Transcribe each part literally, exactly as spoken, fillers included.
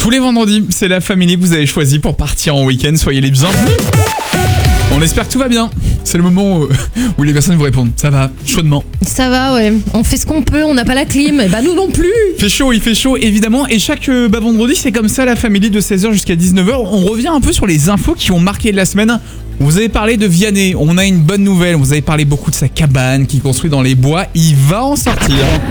Tous les vendredis, c'est la famille que vous avez choisi pour partir en week-end. Soyez les bienvenus. On espère que tout va bien. C'est le moment où les personnes vous répondent. Ça va, chaudement. Ça va, ouais. On fait ce qu'on peut, on n'a pas la clim. Et bah nous non plus. Il fait chaud, il fait chaud, évidemment. Et chaque bah, vendredi, c'est comme ça, la famille de seize heures jusqu'à dix-neuf heures. On revient un peu sur les infos qui ont marqué la semaine. Vous avez parlé de Vianney. On a une bonne nouvelle. Vous avez parlé beaucoup de sa cabane qu'il construit dans les bois. Il va en sortir.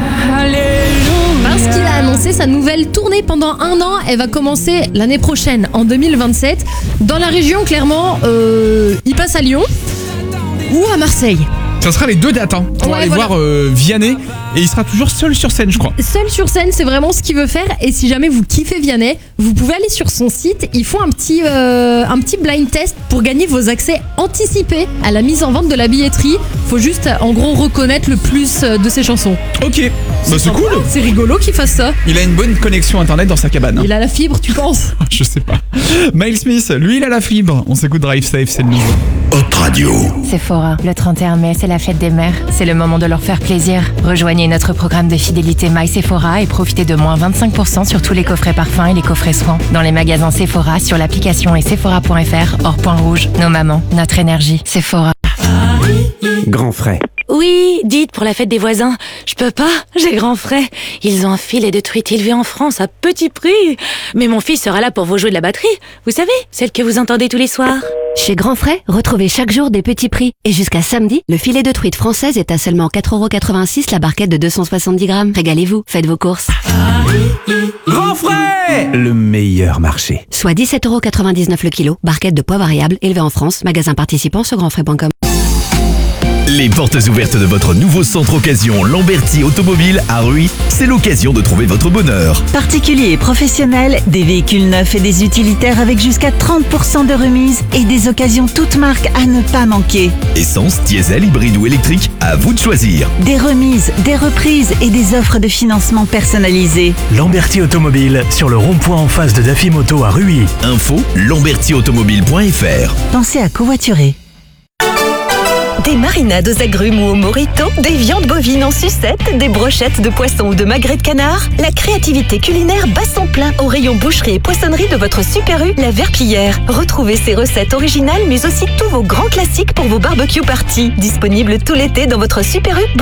Parce qu'il a annoncé sa nouvelle tournée pendant un an. Elle va commencer l'année prochaine, en deux mille vingt-sept. Dans la région, clairement, euh, il passe à Lyon ou à Marseille. Ça sera les deux dates hein, pour ouais, aller voilà. voir euh, Vianney. Et il sera toujours seul sur scène, je crois. Seul sur scène, c'est vraiment ce qu'il veut faire. Et si jamais vous kiffez Vianney, vous pouvez aller sur son site. Ils font un petit, euh, un petit blind test pour gagner vos accès anticipés à la mise en vente de la billetterie. Faut juste, en gros, reconnaître le plus de ses chansons. Ok, bah c'est sympa, cool. C'est rigolo qu'il fasse ça. Il a une bonne connexion internet dans sa cabane. Il a la fibre, tu penses? Je sais pas. Miles Smith, lui, il a la fibre. On s'écoute Drive Safe, c'est le nouveau. Hot Radio. Sephora, le trente et un mai, c'est la fête des mères. C'est le moment de leur faire plaisir. Rejoignez notre programme de fidélité My Sephora et profitez de moins vingt-cinq pour cent sur tous les coffrets parfums et les coffrets soins. Dans les magasins Sephora, sur l'application et sephora point f r, hors point rouge. Nos mamans, notre énergie. Sephora. Grand frais. Oui, dites pour la fête des voisins. Je peux pas, j'ai grand frais. Ils ont un filet de truite élevé en France à petit prix. Mais mon fils sera là pour vous jouer de la batterie. Vous savez, celle que vous entendez tous les soirs. Chez Grand Frais, retrouvez chaque jour des petits prix. Et jusqu'à samedi, le filet de truite française est à seulement quatre euros quatre-vingt-six la barquette de deux cent soixante-dix grammes. Régalez-vous, faites vos courses. Grand frais. Le meilleur marché. Soit dix-sept euros quatre-vingt-dix-neuf le kilo. Barquette de poids variable élevée en France. Magasin participant sur grandfrais point com. Les portes ouvertes de votre nouveau centre occasion Lamberty Automobile à Ruy, c'est l'occasion de trouver votre bonheur. Particuliers et professionnels, des véhicules neufs et des utilitaires avec jusqu'à trente pour cent de remise et des occasions toutes marques à ne pas manquer. Essence, diesel, hybride ou électrique, à vous de choisir. Des remises, des reprises et des offres de financement personnalisées. Lamberty Automobile, sur le rond-point en face de Dafimoto à Ruy. Info, lamberty automobile point f r. Pensez à covoiturer. Des marinades aux agrumes ou au morito, des viandes bovines en sucette, des brochettes de poisson ou de magret de canard. La créativité culinaire bat son plein au rayon boucherie et poissonnerie de votre Super U, la Verpillière. Retrouvez ces recettes originales mais aussi tous vos grands classiques pour vos barbecue parties. Disponibles tout l'été dans votre Super U.